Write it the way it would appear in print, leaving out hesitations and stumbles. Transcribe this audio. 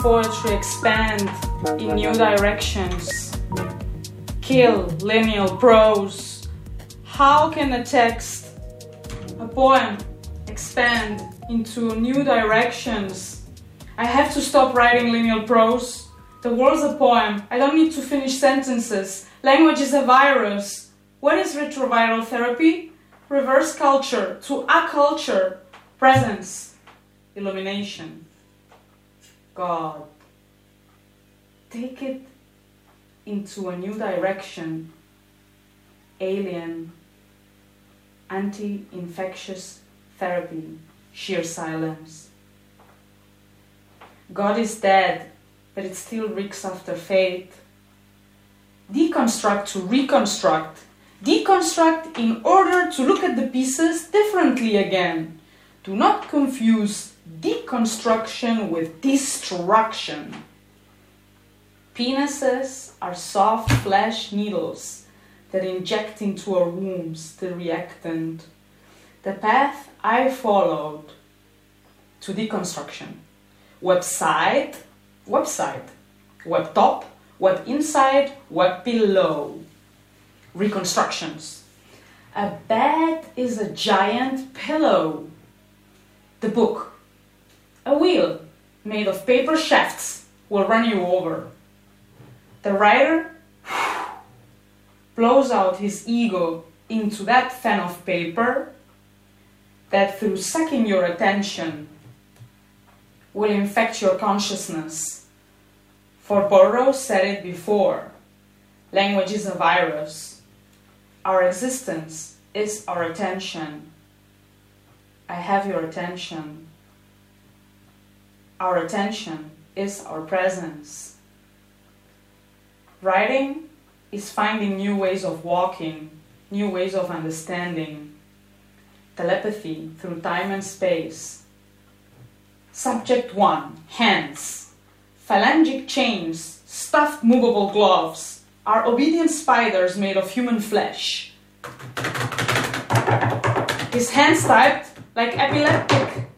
poetry expand in new directions? Kill lineal prose. How can a text, a poem, expand into new directions? I have to stop writing lineal prose. The world's a poem. I don't need to finish sentences. Language is a virus. What is retroviral therapy? Reverse culture to a culture. Presence. Illumination. God. Take it into a new direction. Alien. Anti-infectious therapy. Sheer silence. God is dead, but it still reeks after fate. Deconstruct to reconstruct. Deconstruct in order to look at the pieces differently again. Do not confuse deconstruction with destruction. Penises are soft flesh needles that inject into our wombs the reactant. The path I followed to deconstruction. Website, web top, web inside, web below. Reconstructions. A bed is a giant pillow. The book. A wheel made of paper shafts will run you over. The writer blows out his ego into that fan of paper that through sucking your attention will infect your consciousness. For Burroughs said it before, language is a virus. Our existence is our attention. I have your attention. Our attention is our presence. Writing is finding new ways of walking, new ways of understanding. Telepathy through time and space. Subject 1. Hands. Phalangic chains, stuffed movable gloves, are obedient spiders made of human flesh. His hands typed like epileptic